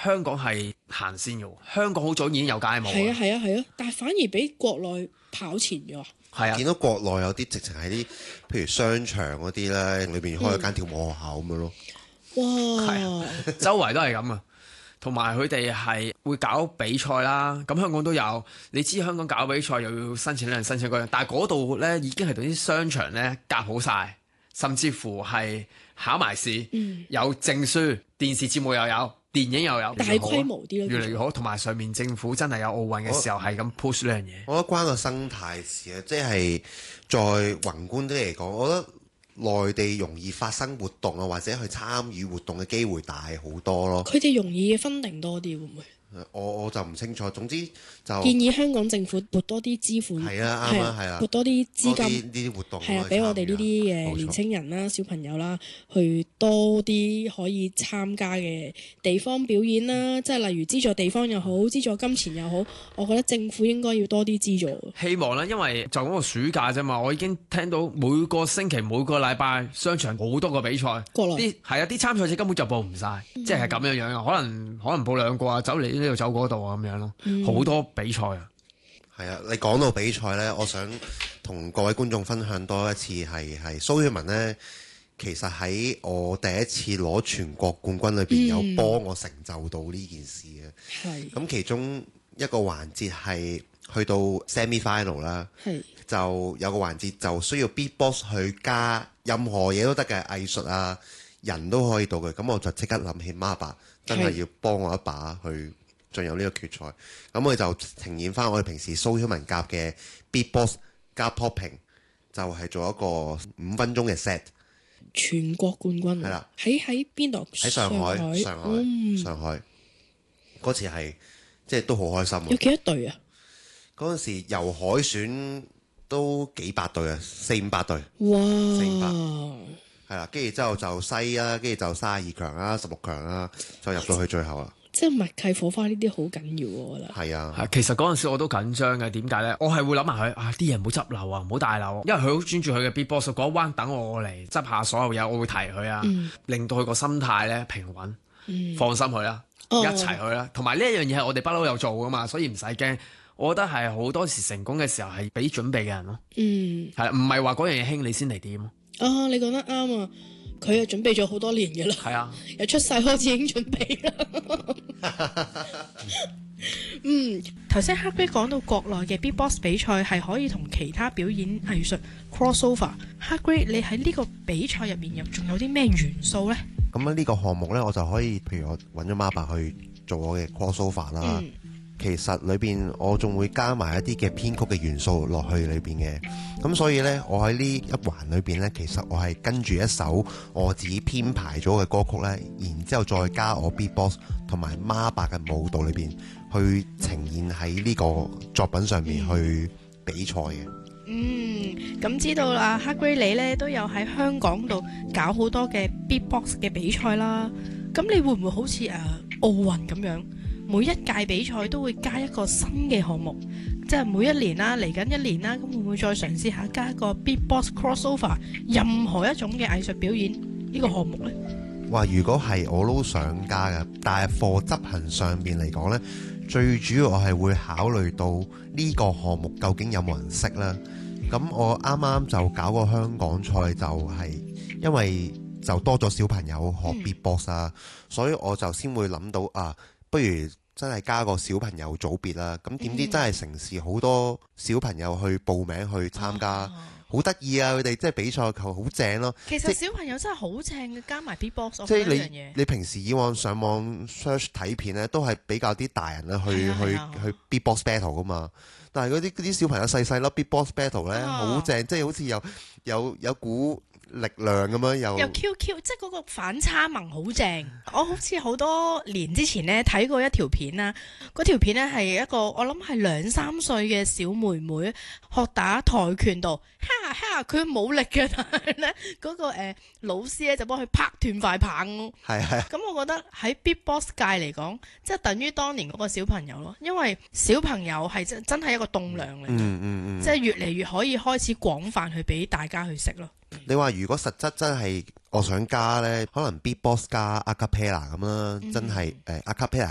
香港係行先嘅，香港好早已經有街舞。 係啊，但係反而俾國內跑前咗。 係啊， 見到國內有啲直情係啲，譬如商場嗰啲咧，裏邊開咗間跳舞學校咁樣咯。 哇！ 周圍都係咁啊。同埋佢哋係會搞比賽啦，咁香港都有。你知香港搞比賽又要申請呢樣申請嗰樣，但係嗰度呢已經係同啲商場呢夾好晒，甚至乎係考埋試，有證書，電視節目又有，電影又有， 大規模啲咯， 越嚟越好。同埋上面政府真係有奧運嘅時候係咁 push 呢樣嘢。 我覺得關個生態事啊，即係再宏觀啲嚟講，我覺得內地容易發生活動啊，或者去參與活動嘅機會大好多咯。 佢哋容易嘅分定多啲會唔會？ 我就唔清楚，總之就建議香港政府撥多啲支付， 係啊，啱啊，係啊， 撥多啲資金呢啲活動係啊，俾我哋呢啲嘅年青人啦、小朋友啦，去多啲可以參加嘅地方表演啦，即係例如資助地方又好，資助金錢又好，我覺得政府應該要多啲資助。 希望啦，因為就嗰個暑假啫嘛，我已經聽到每個星期每個禮拜商場好多個比賽， 國內啲係啊，啲參賽者根本就報唔晒，即係咁樣樣啊，可能報兩個啊，走嚟呢度走嗰度啊咁樣咯，好多比賽啊。 係啊，你講到比賽呢，我想同各位觀眾分享多一次係蘇曉文呢。其實喺我第一次攞全國冠軍裏邊，有幫我成就到呢件事嘅。咁其中一個環節係去到 semi final 啦，就有個環節就需要 beatbox 去加任何嘢都得嘅藝術啊，人都可以到嘅。咁我就即刻諗起媽爸真係要幫我一把去進入呢個決賽。咁我就呈現翻我哋平時蘇曉文夾嘅 beatbox 加 popping， 就係做一個5分鐘嘅 set。 全國冠軍係啦， 喺邊度？ 喺上海嗰次係即係都好開心。 有幾多隊啊？ 嗰陣時由海選都幾百隊啊，400-500隊。 哇 ！400係啦，跟住之後就西啦，跟住就32強啦、16強啦，就入到去最後啦。 即係默契火花呢啲好緊要，我覺得。 係啊， 其實嗰陣時我都緊張嘅，點解呢？我係會諗埋佢啊，啲嘢唔好執漏啊，唔好帶漏，因為佢好專注佢嘅 beatbox 嗰一彎等我嚟執下所有嘢，我會提佢啊，令到佢個心態咧平穩，放心佢啦，一齊去啦。同埋呢一樣嘢係我哋不嬲有做噶嘛，所以唔使驚。我覺得係好多時成功嘅時候係俾準備嘅人咯。係唔係話嗰樣嘢興你先嚟點？ 你講得啱啊！佢又準備咗好多年嘅啦， 係啊， 由出世開始已經準備啦。 頭先黑龜講到國內嘅 beatbox 比賽係可以同其他表演藝術 crossover。黑龜，你喺呢個比賽入面又仲有啲咩元素呢？ 咁呢個項目呢，我就可以譬如我揾咗媽爸去做我嘅 crossover 啦。其實裏邊我仲會加埋一啲嘅編曲嘅元素落去裏邊嘅，咁所以呢，我喺呢一環裏邊呢，其實我係跟住一首我自己編排咗嘅歌曲呢，然之後再加我 beatbox 同埋媽爸嘅舞蹈裏邊去呈現喺呢個作品上面去比賽嘅。 咁知道啦，黑龜你呢都有喺香港度搞好多嘅 beatbox 嘅比賽啦。咁你會唔會好似奧運咁樣？每一屆比賽都會加一個新嘅項目，即係每一年啦，嚟緊一年啦，咁會唔會再嘗試下加一個 beatbox crossover， 任何一種嘅藝術表演呢個項目呢？ 哇！如果係我都想加嘅，但係課執行上面嚟講呢，最主要我係會考慮到呢個項目究竟有冇人識啦。咁我啱啱就搞個香港賽，就係因為就多咗小朋友學 beatbox 啊，所以我就先會諗到不如真係加個小朋友組別啦。咁點知真係城市好多小朋友去報名去參加，好得意啊！佢哋即係比賽球好正咯。 其實小朋友真係好正嘅，加埋 beatbox 即係你平時以往上網 search 睇片咧，都係比較啲大人咧去 beatbox battle 噶嘛。但係嗰啲小朋友細細粒 beatbox battle 咧，好正，即係好似有股力量咁樣又 QQ， 即係嗰個反差萌好正。我好似好多年之前呢睇過一條片啦，嗰條片呢係一個我諗係2-3歲嘅小妹妹學打跆拳道，佢冇力嘅，但係呢嗰個老師呢就幫佢拍斷塊棒。咁我覺得喺 beatbox 界嚟講，即係等於當年嗰個小朋友咯，因為小朋友係真係一個棟梁嚟，即係越嚟越可以開始廣泛去俾大家去識咯。 你話如果實質真係我想加呢，可能 beatbox 加 acapella 咁啦，真係acapella